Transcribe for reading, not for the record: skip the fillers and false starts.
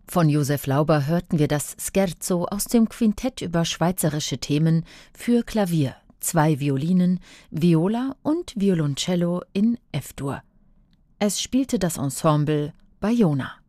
Von Josef Lauber hörten wir das Scherzo aus dem Quintett über schweizerische Themen für Klavier, 2 Violinen, Viola und Violoncello in F-Dur. Es spielte das Ensemble Bayona.